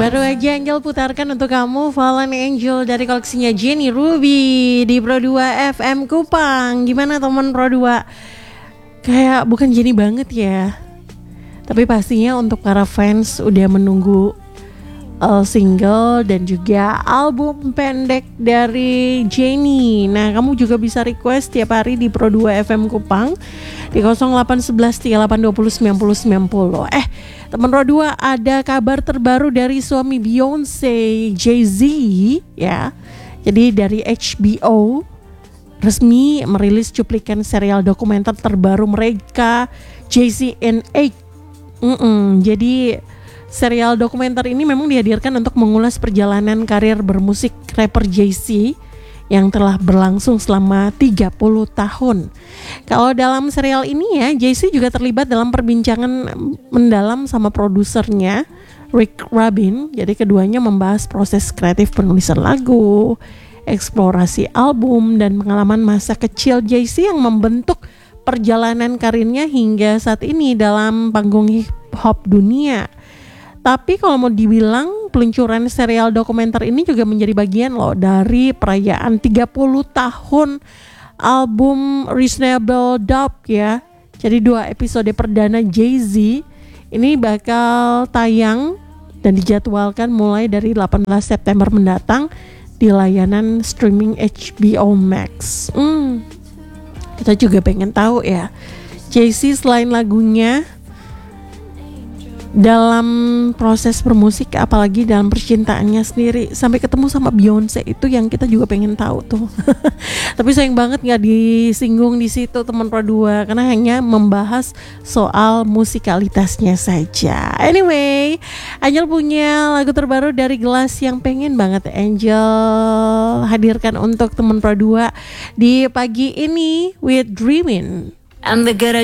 Baru aja Angel putarkan untuk kamu Fallen Angel dari koleksinya Jenny Ruby di Pro 2 FM Kupang. Gimana teman Pro 2? Kayak bukan Jenny banget ya. Tapi pastinya untuk para fans udah menunggu single dan juga album pendek dari Jenny. Nah, kamu juga bisa request tiap hari di Pro 2 FM Kupang di 0811 3820 9090. Teman Pro 2, ada kabar terbaru dari suami Beyonce, Jay-Z ya. Jadi dari HBO resmi merilis cuplikan serial dokumenter terbaru mereka, Jay-Z and 8. Jadi serial dokumenter ini memang dihadirkan untuk mengulas perjalanan karir bermusik rapper Jay-Z yang telah berlangsung selama 30 tahun. Kalau dalam serial ini ya, Jay-Z juga terlibat dalam perbincangan mendalam sama produsernya Rick Rubin. Jadi keduanya membahas proses kreatif penulisan lagu, eksplorasi album, dan pengalaman masa kecil Jay-Z yang membentuk perjalanan karirnya hingga saat ini dalam panggung hip hop dunia. Tapi kalau mau dibilang, peluncuran serial dokumenter ini juga menjadi bagian loh dari perayaan 30 tahun album Reasonable Doubt ya. Jadi 2 episode perdana Jay-Z ini bakal tayang dan dijadwalkan mulai dari 18 September mendatang di layanan streaming HBO Max. Kita juga pengen tahu ya, Jay-Z selain lagunya, dalam proses bermusik, apalagi dalam percintaannya sendiri sampai ketemu sama Beyonce, itu yang kita juga pengen tahu tuh. Tapi sayang banget nggak disinggung di situ teman Pro 2 karena hanya membahas soal musikalitasnya saja. Anyway, Angel punya lagu terbaru dari Gelas yang pengen banget Angel hadirkan untuk teman Pro 2 di pagi ini with Dreamin'. I'm the good